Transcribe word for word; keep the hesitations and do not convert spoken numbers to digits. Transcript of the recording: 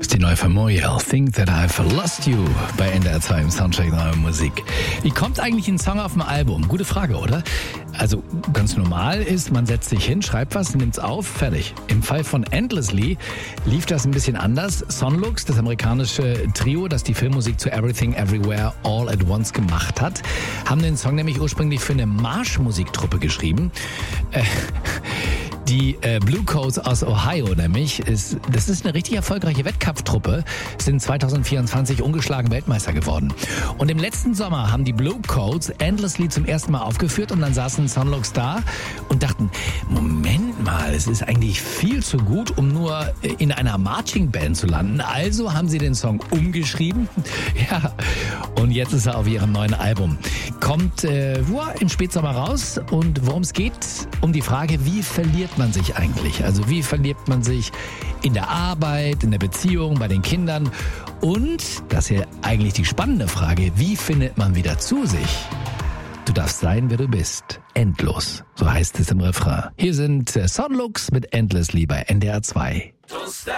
ist die neue von Moyel, Think That I've Lost You, bei N D R zwei im Soundcheck Neue Musik. Wie kommt eigentlich ein Song auf ein Album? Gute Frage, oder? Also ganz normal ist, man setzt sich hin, schreibt was, nimmt's auf, fertig. Im Fall von Endlessly lief das ein bisschen anders. Sonlux, das amerikanische Trio, das die Filmmusik zu Everything Everywhere All at Once gemacht hat, haben den Song nämlich ursprünglich für eine Marschmusiktruppe geschrieben. Äh, Die äh, Blue Coats aus Ohio nämlich, ist, das ist eine richtig erfolgreiche Wettkampftruppe, sind zwanzig vierundzwanzig ungeschlagen Weltmeister geworden. Und im letzten Sommer haben die Blue Coats Endlessly zum ersten Mal aufgeführt und dann saßen Sonlux da und dachten, Moment mal, es ist eigentlich viel zu gut, um nur in einer Marching Band zu landen. Also haben sie den Song umgeschrieben. Ja, und jetzt ist er auf ihrem neuen Album. Kommt äh, im Spätsommer raus und worum es geht? Um die Frage, wie verliert man sich eigentlich? Also wie verliert man sich in der Arbeit, in der Beziehung, bei den Kindern? Und, das ist ja eigentlich die spannende Frage, wie findet man wieder zu sich? Du darfst sein, wer du bist. Endlos. So heißt es im Refrain. Hier sind Sonlux mit Endlessly bei N D R zwei.